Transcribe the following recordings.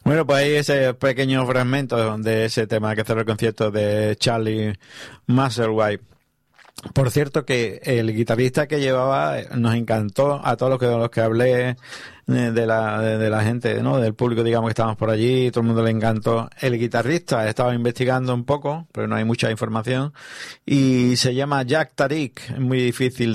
Bueno, pues ahí ese pequeño fragmento de ese tema que cerró el concierto de Charlie Musselwhite. Por cierto que el guitarrista que llevaba nos encantó a todos los que hablé de la gente, ¿no? Del público, digamos, que estábamos por allí, todo el mundo le encantó. El guitarrista estaba investigando un poco, pero no hay mucha información, y se llama Jack Tariq, es muy difícil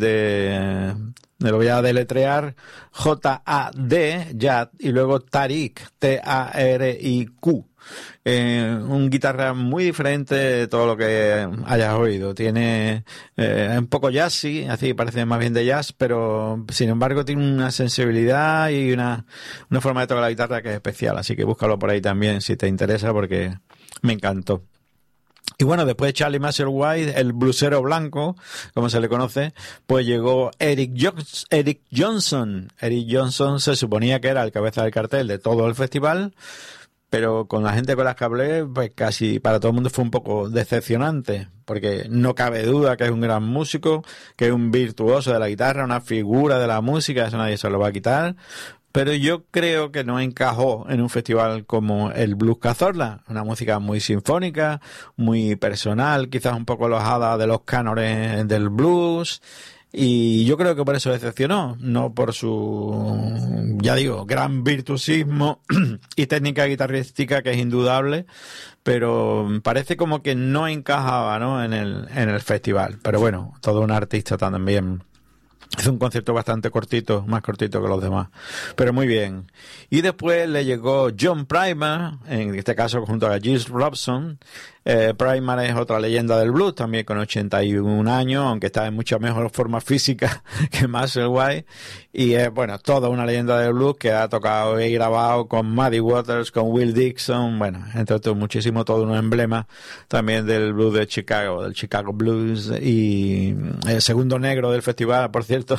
me lo voy a deletrear, J-A-D, Jack, y luego Tariq, T-A-R-I-Q. Un guitarra muy diferente de todo lo que hayas oído. Tiene un poco jazzy, así parece más bien de jazz, pero sin embargo tiene una sensibilidad y una forma de tocar la guitarra que es especial. Así que búscalo por ahí también si te interesa, porque me encantó. Y bueno, después de Charlie Musselwhite, el blusero blanco, como se le conoce, pues llegó Eric Johnson. Eric Johnson se suponía que era el cabeza del cartel de todo el festival, pero con la gente con la que hablé, pues casi para todo el mundo fue un poco decepcionante, porque no cabe duda que es un gran músico, que es un virtuoso de la guitarra, una figura de la música, eso nadie se lo va a quitar, pero yo creo que no encajó en un festival como el Blues Cazorla, una música muy sinfónica, muy personal, quizás un poco alojada de los cánones del blues, y yo creo que por eso decepcionó, no por su, ya digo, gran virtuosismo y técnica guitarrística, que es indudable, pero parece como que no encajaba, ¿no?, en el festival. Pero bueno, todo un artista también. Es un concierto bastante cortito, más cortito que los demás, pero muy bien. Y después le llegó John Primer, en este caso junto a Gilles Robson. Primer es otra leyenda del blues, también con 81 años, aunque está en mucha mejor forma física que Musselwhite. Y es, bueno, toda una leyenda del blues que ha tocado y grabado con Muddy Waters, con Will Dixon, bueno, entre otros muchísimo, todo un emblema también del blues de Chicago, del Chicago Blues, y el segundo negro del festival, por cierto,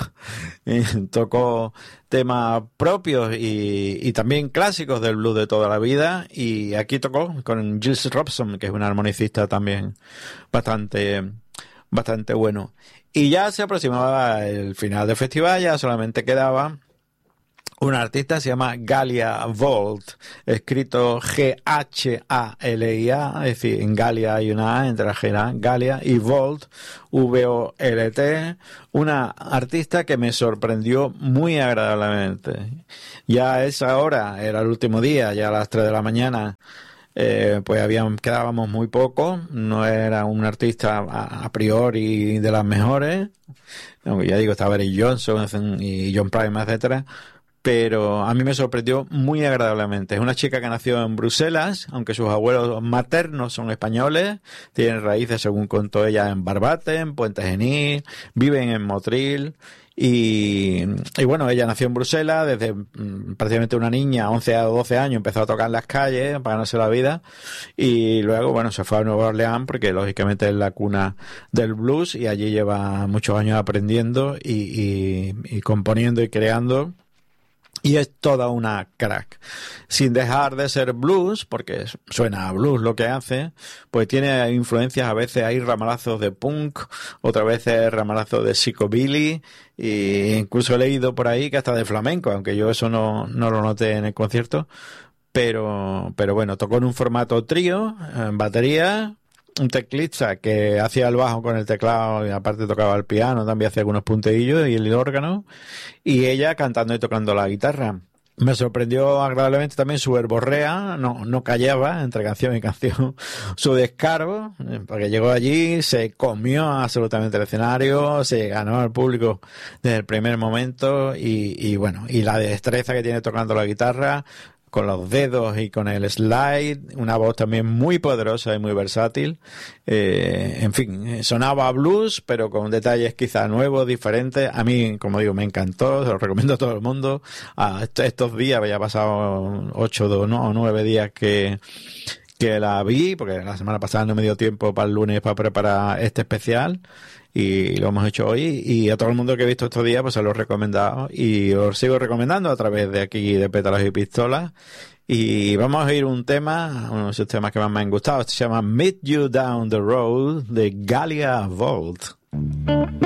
tocó temas propios y también clásicos del blues de toda la vida, y aquí tocó con Gilles Robson, que es un armonicista también bastante bueno. Y ya se aproximaba el final del festival, ya solamente quedaba un artista, se llama Galia Volt, escrito Ghalia, es decir, en Galia hay una A entre la G, Galia, y Volt, V-O-L-T, una artista que me sorprendió muy agradablemente. Ya a esa hora, era el último día, ya a las 3 de la mañana, pues quedábamos muy poco, no era un artista a priori de las mejores, aunque ya digo, estaba Eric Johnson y John Primer, etcétera, pero a mí me sorprendió muy agradablemente. Es una chica que nació en Bruselas, aunque sus abuelos maternos son españoles, tienen raíces, según contó ella, en Barbate, en Puente Genil, viven en Motril. Y bueno, ella nació en Bruselas, desde prácticamente una niña, 11 a 12 años, empezó a tocar en las calles para ganarse la vida, y luego, bueno, se fue a Nueva Orleans porque lógicamente es la cuna del blues, y allí lleva muchos años aprendiendo y componiendo y creando. Y es toda una crack. Sin dejar de ser blues, porque suena a blues lo que hace, pues tiene influencias, a veces hay ramalazos de punk, otras veces ramalazos de psychobilly, e incluso he leído por ahí que hasta de flamenco, aunque yo eso no lo noté en el concierto. Pero bueno, tocó en un formato trío, en batería, un teclista que hacía el bajo con el teclado y aparte tocaba el piano, también hacía algunos punteillos y el órgano, y ella cantando y tocando la guitarra. Me sorprendió agradablemente también su verborrea, no callaba entre canción y canción su descaro, porque llegó allí, se comió absolutamente el escenario, se ganó al público desde el primer momento, y bueno, y la destreza que tiene tocando la guitarra, con los dedos y con el slide, una voz también muy poderosa y muy versátil. En fin, sonaba blues, pero con detalles quizá nuevos, diferentes. A mí, como digo, me encantó, se lo recomiendo a todo el mundo. Estos días, había pasado 8 o 9 días que la vi, porque la semana pasada no me dio tiempo para el lunes para preparar este especial, y lo hemos hecho hoy, y a todo el mundo que he visto estos días pues se lo he recomendado, y os sigo recomendando a través de aquí de Pétalos y Pistolas. Y vamos a oír un tema, uno de esos temas que más me han gustado. Este se llama Meet You Down the Road, de Galia Volt.